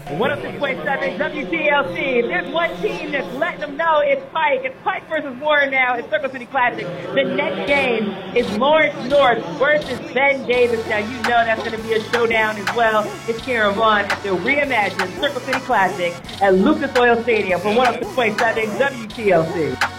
106.7 WTLC. There's one team that's letting them know it's Pike. It's Pike versus Warren now at Circle City Classic. The next game is Lawrence North versus Ben Davis. Now, you know that's going to be a showdown as well. It's Karen Vaughn at the reimagined Circle City Classic at Lucas Oil Stadium for 106.7 WTLC.